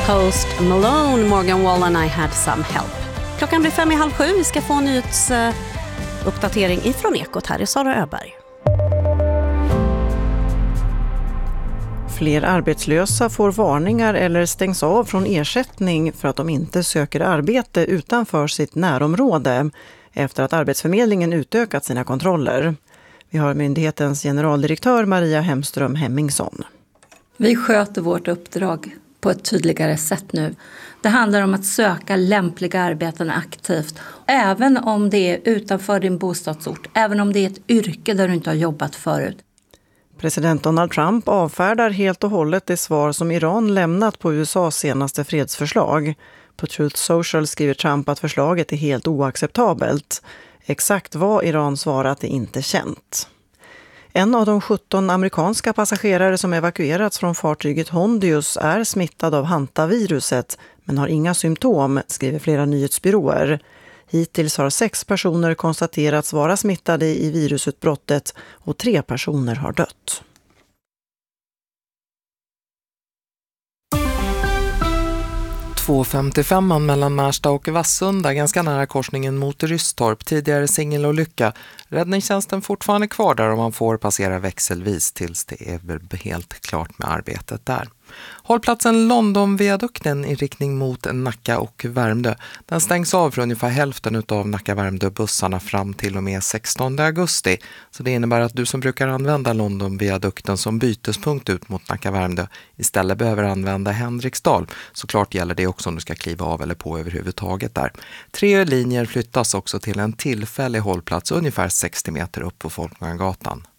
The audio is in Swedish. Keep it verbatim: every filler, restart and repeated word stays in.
Post Malone, Morgan Wallen, I had some help. Klockan blir fem i halv sju. Vi ska få en nyhetsuppdatering uh, ifrån Ekot. Här är Sara Öberg. Fler arbetslösa får varningar eller stängs av från ersättning för att de inte söker arbete utanför sitt närområde efter att Arbetsförmedlingen utökat sina kontroller. Vi har myndighetens generaldirektör Maria Hemström Hemmingsson. Vi sköter vårt uppdrag på ett tydligare sätt nu. Det handlar om att söka lämpliga arbeten aktivt. Även om det är utanför din bostadsort. Även om det är ett yrke där du inte har jobbat förut. President Donald Trump avfärdar helt och hållet det svar som Iran lämnat på U S A:s senaste fredsförslag. På Truth Social skriver Trump att förslaget är helt oacceptabelt. Exakt vad Iran svarat är inte känt. En av de sjutton amerikanska passagerare som evakuerats från fartyget Hondius är smittad av hantaviruset men har inga symptom, skriver flera nyhetsbyråer. Hittills har sex personer konstaterats vara smittade i virusutbrottet och tre personer har dött. två femtiofem mellan Märsta och Vassunda, ganska nära korsningen mot Rystorp, tidigare singelolycka. Räddningstjänsten fortfarande kvar där och man får passera växelvis tills det är helt klart med arbetet där. Hållplatsen Londonviadukten i riktning mot Nacka och Värmdö. Den stängs av för ungefär hälften av Nacka-Värmdö-bussarna fram till och med sextonde augusti. Så det innebär att du som brukar använda Londonviadukten som bytespunkt ut mot Nacka-Värmdö istället behöver använda Henriksdal. Såklart gäller det också om du ska kliva av eller på överhuvudtaget där. Tre linjer flyttas också till en tillfällig hållplats ungefär sextio meter upp på Folkungagatan.